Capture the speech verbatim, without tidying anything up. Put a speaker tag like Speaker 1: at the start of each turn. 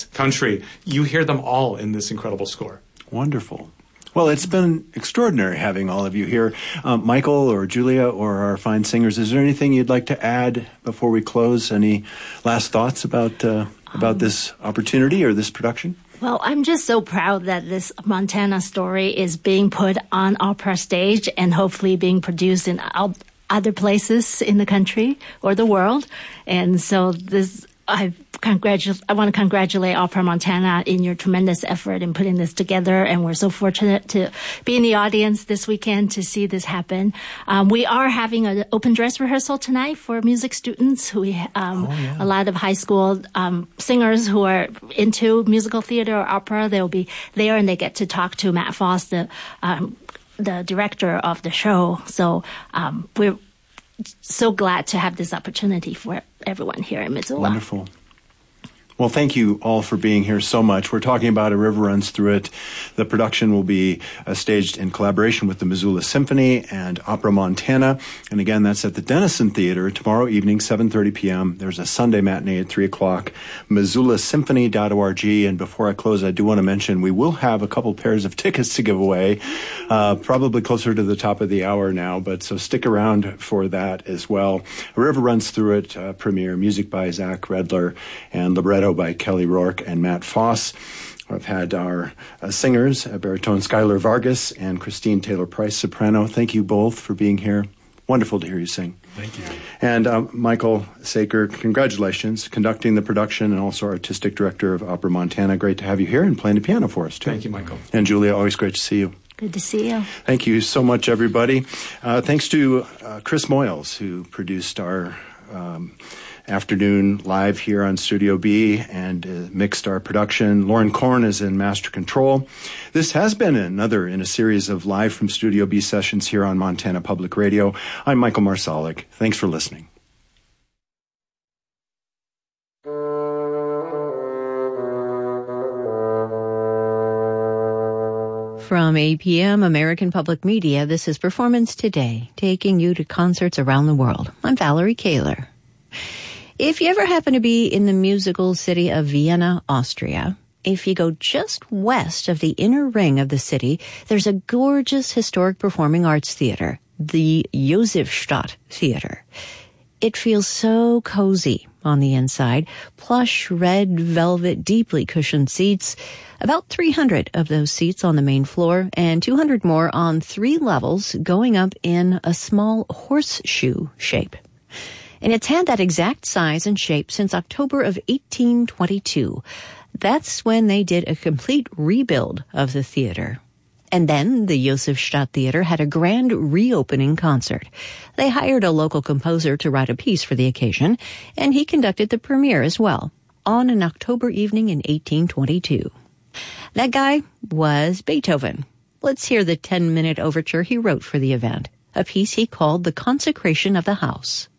Speaker 1: country. You hear them all in this incredible score.
Speaker 2: Wonderful. Well, it's been extraordinary having all of you here. Um, Michael or Julia or our fine singers, is there anything you'd like to add before we close? Any last thoughts about uh, about um, this opportunity or this production?
Speaker 3: Well, I'm just so proud that this Montana story is being put on opera stage and hopefully being produced in other places in the country or the world. And so this... I congratulate. I want to congratulate Opera Montana in your tremendous effort in putting this together, and we're so fortunate to be in the audience this weekend to see this happen. Um, we are having an open dress rehearsal tonight for music students. Who we um, oh, yeah. a lot of high school um, singers who are into musical theater or opera. They'll be there, and they get to talk to Matt Foss, the um, the director of the show. So um, we're so glad to have this opportunity for everyone here in Missoula.
Speaker 2: Wonderful. Well, thank you all for being here so much. We're talking about A River Runs Through It. The production will be uh, staged in collaboration with the Missoula Symphony and Opera Montana. And again, that's at the Denison Theater tomorrow evening, seven thirty p.m. There's a Sunday matinee at three o'clock, missoula symphony dot org. And before I close, I do want to mention we will have a couple pairs of tickets to give away, uh, probably closer to the top of the hour now, but so stick around for that as well. A River Runs Through It uh, premiere, music by Zach Redler and libretto by Kelly Rourke and Matt Foss. I've had our uh, singers, uh, baritone Skylar Vargas and Christine Taylor-Price, soprano. Thank you both for being here. Wonderful to hear you sing.
Speaker 1: Thank you.
Speaker 2: And um, Michael Saker, congratulations, conducting the production and also artistic director of Opera Montana. Great to have you here and playing the piano for us, too.
Speaker 1: Thank you, Michael.
Speaker 2: And Julia, always great to see you.
Speaker 3: Good to see you.
Speaker 2: Thank you so much, everybody. Uh, thanks to uh, Chris Moyles, who produced our um, afternoon live here on Studio B and uh, mixed our production. Lauren Korn is in master control. This has been another in a series of live from Studio B sessions here on Montana Public Radio. I'm Michael Marsalik. Thanks for listening.
Speaker 4: From A P M American Public Media, this is Performance Today, taking you to concerts around the world. I'm Valerie Kaler. If you ever happen to be in the musical city of Vienna, Austria, if you go just west of the inner ring of the city, there's a gorgeous historic performing arts theater, the Josefstadt Theater. It feels so cozy on the inside, plush red velvet, deeply cushioned seats, about three hundred of those seats on the main floor and two hundred more on three levels going up in a small horseshoe shape. And it's had that exact size and shape since October of eighteen twenty-two. That's when they did a complete rebuild of the theater. And then the Josefstadt Theater had a grand reopening concert. They hired a local composer to write a piece for the occasion, and he conducted the premiere as well, on an October evening in eighteen twenty-two. That guy was Beethoven. Let's hear the ten-minute overture he wrote for the event, a piece he called The Consecration of the House.